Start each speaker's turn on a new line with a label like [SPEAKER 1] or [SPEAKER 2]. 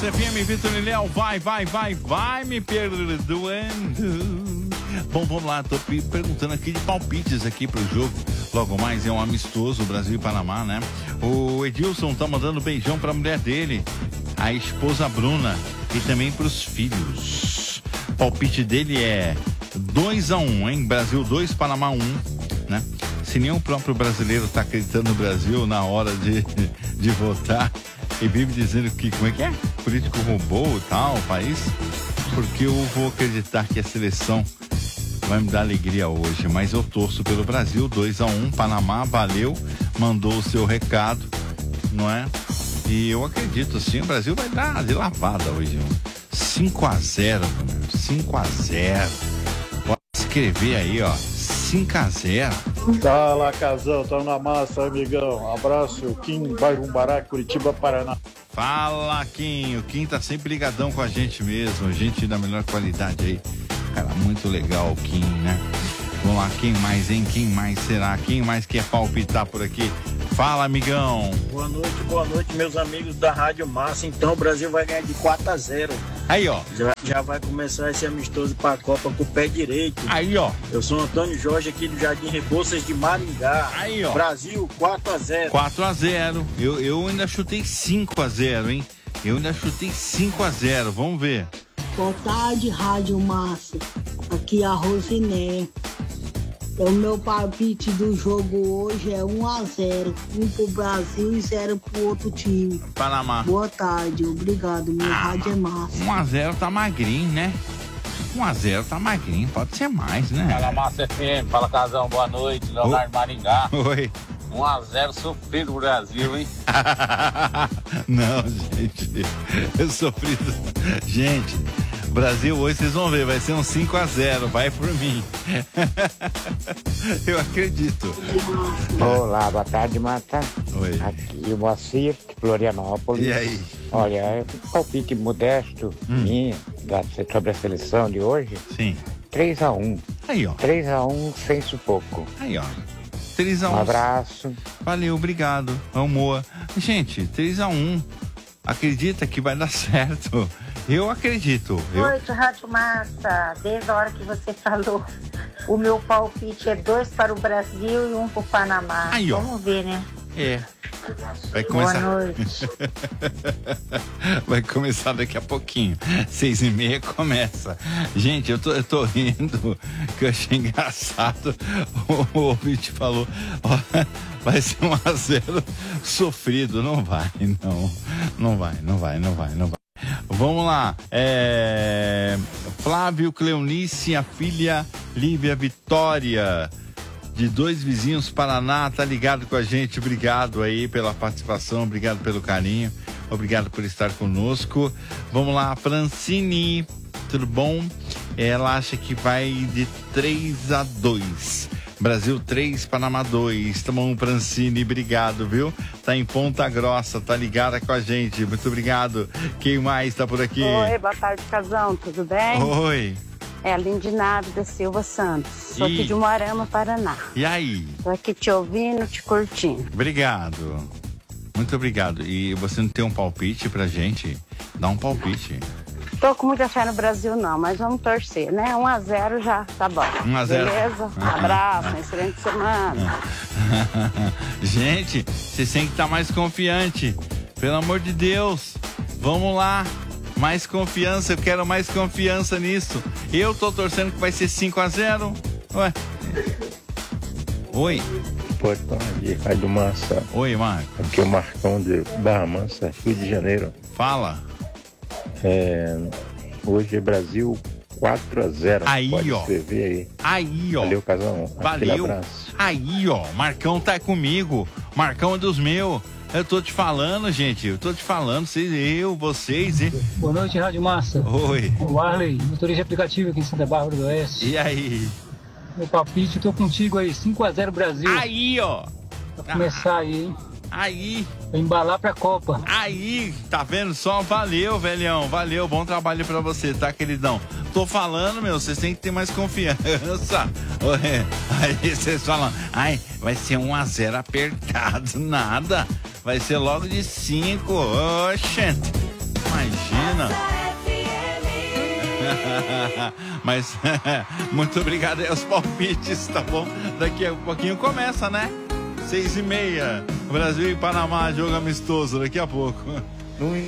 [SPEAKER 1] Massa FM, Vitor e Léo, vai me perdoando. Bom, vamos lá, tô perguntando aqui de palpites aqui pro jogo. Logo mais é um amistoso, Brasil e Panamá, né? O Edilson tá mandando beijão pra mulher dele, a esposa Bruna, e também pros filhos. Palpite dele é 2-1, hein? Brasil 2, Panamá 1, né? Se nem o próprio brasileiro tá acreditando no Brasil na hora de votar e vive dizendo que, como é que é? Político roubou e tal, o país, porque eu vou acreditar que a seleção vai me dar alegria hoje, mas eu torço pelo Brasil. 2-1, Panamá, valeu, mandou o seu recado, não é? E eu acredito, sim, o Brasil vai dar de lavada hoje, 5-0, 5-0. Pode escrever aí, ó, 5-0.
[SPEAKER 2] Fala, casal, tô na massa, amigão. Abraço, Kim, Bairumbará, Curitiba, Paraná.
[SPEAKER 1] Fala, Kim. O Kim tá sempre ligadão com a gente mesmo, gente da melhor qualidade aí. Cara, muito legal o Kim, né? Vamos lá, quem mais, hein? Quem mais será? Quem mais quer palpitar por aqui? Fala, amigão.
[SPEAKER 3] Boa noite, meus amigos da Rádio Massa. Então o Brasil vai ganhar de 4-0.
[SPEAKER 1] Aí, ó.
[SPEAKER 3] Já vai começar esse amistoso pra Copa com o pé direito.
[SPEAKER 1] Aí, ó.
[SPEAKER 3] Eu sou Antônio Jorge aqui do Jardim Rebouças de Maringá.
[SPEAKER 1] Aí, ó.
[SPEAKER 3] Brasil, 4-0.
[SPEAKER 1] 4-0. Eu ainda chutei 5-0, hein? Eu ainda chutei 5-0. Vamos ver.
[SPEAKER 4] Boa tarde, Rádio Massa. Aqui é a Rosiné. O meu palpite do jogo hoje é 1-0. 1 pro Brasil e 0 pro outro time.
[SPEAKER 1] Panamá.
[SPEAKER 4] Boa tarde, obrigado. Meu rádio é massa.
[SPEAKER 1] 1-0 tá magrinho, né? 1-0 tá magrinho, pode ser mais, né?
[SPEAKER 5] Fala, Massa FM, fala, casão, boa noite. Leonardo Maringá.
[SPEAKER 1] Oi.
[SPEAKER 5] 1-0 sofrido pro Brasil, hein?
[SPEAKER 1] Não, gente. Eu sofri. Gente, Brasil hoje vocês vão ver, vai ser um 5-0, vai por mim. Eu acredito.
[SPEAKER 6] Olá, boa tarde, Mata.
[SPEAKER 1] Oi.
[SPEAKER 6] Aqui o Moacir, de Florianópolis.
[SPEAKER 1] E aí?
[SPEAKER 6] Olha, é um palpite modesto minha sobre a seleção de hoje.
[SPEAKER 1] Sim.
[SPEAKER 6] 3-1.
[SPEAKER 1] Aí, ó.
[SPEAKER 6] 3-1 sem sufoco.
[SPEAKER 1] Aí, ó. 3-1.
[SPEAKER 6] Um abraço.
[SPEAKER 1] Valeu, obrigado. Amor. Gente, 3-1. Acredita que vai dar certo. Eu acredito.
[SPEAKER 7] Boa noite, Rádio Massa. Desde a hora que você falou, o meu palpite é 2 para o Brasil e 1 para o Panamá.
[SPEAKER 1] Aí, ó.
[SPEAKER 7] Vamos ver, né?
[SPEAKER 1] É. Vai começar.
[SPEAKER 7] Boa noite.
[SPEAKER 1] Vai começar daqui a pouquinho. 6h30 começa. Gente, eu tô rindo, que eu achei engraçado. O ouvinte falou, ó, vai ser 1-0 sofrido. Não vai. Vamos lá. Flávio Cleonice, a filha Lívia Vitória, de Dois Vizinhos, Paraná, tá ligado com a gente. Obrigado aí pela participação, obrigado pelo carinho, obrigado por estar conosco. Vamos lá, Francine, tudo bom? Ela acha que vai de 3-2. Brasil 3, Panamá 2. Tá bom, Francine, obrigado, viu? Tá em Ponta Grossa, tá ligada com a gente. Muito obrigado. Quem mais tá por aqui?
[SPEAKER 8] Oi, boa tarde, casão, tudo bem?
[SPEAKER 1] Oi.
[SPEAKER 8] É a Lindinado da Silva Santos. Sou aqui de Moarama, Paraná.
[SPEAKER 1] E aí?
[SPEAKER 8] Tô aqui te ouvindo, te curtindo.
[SPEAKER 1] Obrigado. Muito obrigado. E você não tem um palpite pra gente? Dá um palpite.
[SPEAKER 8] Tô com muita fé no Brasil não, mas vamos torcer, né? 1-0 já tá bom.
[SPEAKER 1] 1-0.
[SPEAKER 8] Beleza? Abraço, uma excelente semana.
[SPEAKER 1] Gente, vocês têm que estar mais confiante. Pelo amor de Deus. Vamos lá. Mais confiança, eu quero mais confiança nisso. Eu tô torcendo que vai ser 5-0. Ué. Oi.
[SPEAKER 9] Boa tarde, Rádio Massa.
[SPEAKER 1] Oi, Marco.
[SPEAKER 9] Aqui é o Marcão de Barra Mansa, Rio de Janeiro.
[SPEAKER 1] Fala.
[SPEAKER 9] Hoje é Brasil 4-0.
[SPEAKER 1] Aí,
[SPEAKER 9] pode
[SPEAKER 1] ó.
[SPEAKER 9] escrever aí.
[SPEAKER 1] Aí, ó.
[SPEAKER 9] Valeu, casal.
[SPEAKER 1] Valeu.
[SPEAKER 9] Abraço.
[SPEAKER 1] Aí, ó. Marcão tá comigo. Marcão é dos meus. Eu tô te falando, gente. Eu tô te falando. Vocês.
[SPEAKER 10] Boa noite, Rádio Massa.
[SPEAKER 1] Oi.
[SPEAKER 10] O Arley, motorista de aplicativo aqui em Santa Bárbara do Oeste.
[SPEAKER 1] E aí?
[SPEAKER 10] Meu palpite, eu tô contigo aí. 5-0 Brasil.
[SPEAKER 1] Aí, ó.
[SPEAKER 10] Pra começar aí, hein?
[SPEAKER 1] Aí.
[SPEAKER 10] Pra embalar pra Copa.
[SPEAKER 1] Aí, tá vendo só? Valeu, velhão. Valeu, bom trabalho pra você, tá, queridão? Tô falando, meu, vocês têm que ter mais confiança. Aí vocês falam, ai, vai ser 1-0 apertado. Nada. Vai ser logo de 5. Oxente. Mas, gente. Imagina. Mas muito obrigado aí aos palpites, tá bom? Daqui a pouquinho começa, né? 6h30. Brasil e Panamá, jogo amistoso daqui a pouco.